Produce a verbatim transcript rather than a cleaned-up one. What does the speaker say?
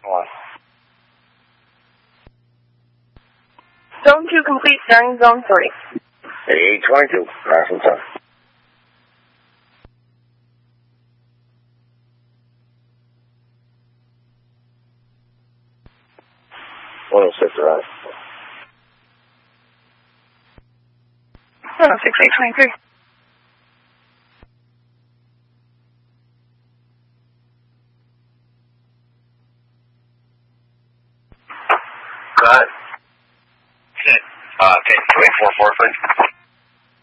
One. Zone two complete, starting zone three. eight twenty-two, passing time. one oh six, right? one oh six, eight twenty-three. Go ahead. Uh, okay, two eight four four, please.